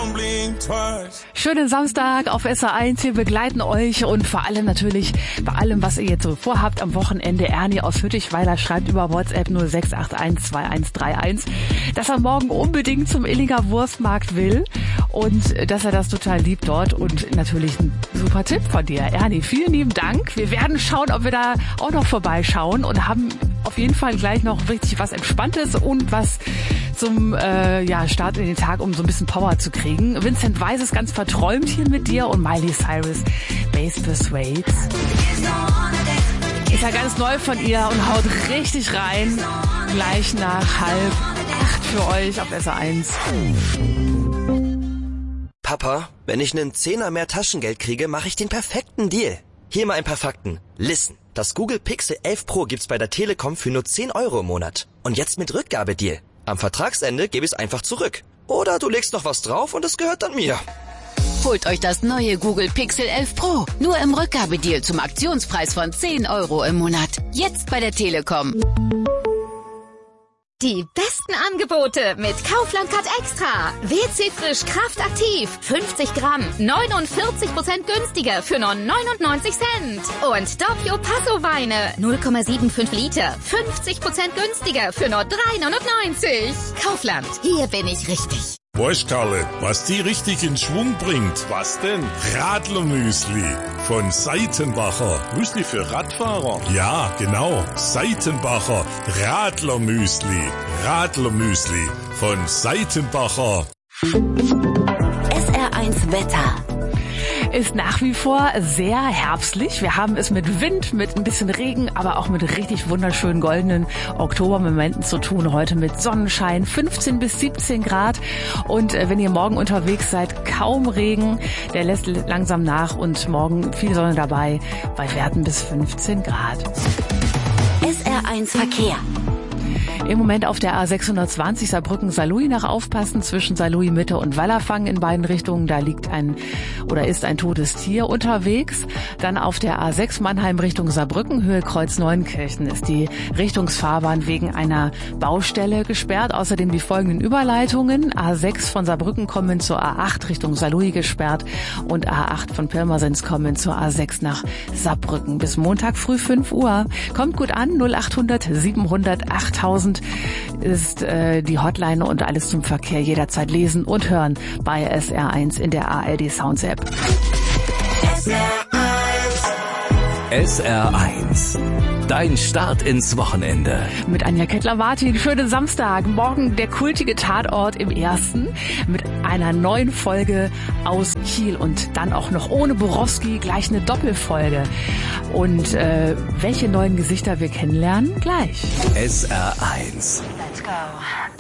Schönen Samstag auf SR1. Wir begleiten euch und vor allem natürlich bei allem, was ihr jetzt so vorhabt am Wochenende. Ernie aus Hüttichweiler schreibt über WhatsApp 06812131, dass er morgen unbedingt zum Illinger Wurstmarkt will und dass er das total liebt dort. Und natürlich ein super Tipp von dir, Ernie. Vielen lieben Dank. Wir werden schauen, ob wir da auch noch vorbeischauen und haben auf jeden Fall gleich noch richtig was Entspanntes und was zum Start in den Tag, um so ein bisschen Power zu kriegen. Vincent Weiss ist ganz verträumt hier mit dir und Miley Cyrus, Bass Persuades. Ist ja ganz neu von ihr und haut richtig rein. Gleich nach 7:30 für euch auf SR1. Papa, wenn ich einen Zehner mehr Taschengeld kriege, mache ich den perfekten Deal. Hier mal ein paar Fakten. Listen, das Google Pixel 11 Pro gibt's bei der Telekom für nur 10 € im Monat. Und jetzt mit Rückgabedeal. Am Vertragsende gebe ich es einfach zurück. Oder du legst noch was drauf und es gehört dann mir. Holt euch das neue Google Pixel 11 Pro. Nur im Rückgabedeal zum Aktionspreis von 10 € im Monat. Jetzt bei der Telekom. Die besten Angebote mit Kaufland Card Extra. WC Frisch Kraft Aktiv. 50 Gramm. 49% günstiger für nur 99 Cent. Und Doppio Passo Weine. 0,75 Liter. 50% günstiger für nur 3,99. Kaufland. Hier bin ich richtig. Weißt Karle, was die richtig in Schwung bringt? Was denn? Radlermüsli von Seitenbacher. Müsli für Radfahrer? Ja, genau. Seitenbacher Radlermüsli. Radlermüsli von Seitenbacher. SR1 Wetter. Ist nach wie vor sehr herbstlich. Wir haben es mit Wind, mit ein bisschen Regen, aber auch mit richtig wunderschönen goldenen Oktobermomenten zu tun. Heute mit Sonnenschein, 15 bis 17 Grad. Und wenn ihr morgen unterwegs seid, kaum Regen. Der lässt langsam nach und morgen viel Sonne dabei bei Werten bis 15 Grad. SR1 Verkehr. Im Moment auf der A620 Saarbrücken-Saarlouis nach Aufpassen zwischen Saarlouis Mitte und Wallerfangen in beiden Richtungen. Da ist ein totes Tier unterwegs. Dann auf der A6 Mannheim Richtung Saarbrücken, Höhe Kreuz Neunkirchen, ist die Richtungsfahrbahn wegen einer Baustelle gesperrt. Außerdem die folgenden Überleitungen. A6 von Saarbrücken kommen zur A8 Richtung Saarlouis gesperrt und A8 von Pirmasens kommen zur A6 nach Saarbrücken. Bis Montag früh 5 Uhr. Kommt gut an, 0800 700 8000 ist die Hotline und alles zum Verkehr jederzeit lesen und hören bei SR1 in der ARD Sounds App. SR1. Dein Start ins Wochenende. Mit Anja Kettler-Martin. Schönen Samstag. Morgen der kultige Tatort im Ersten mit einer neuen Folge aus Kiel und dann auch noch ohne Borowski gleich eine Doppelfolge. Und welche neuen Gesichter wir kennenlernen? Gleich. SR1. Let's go.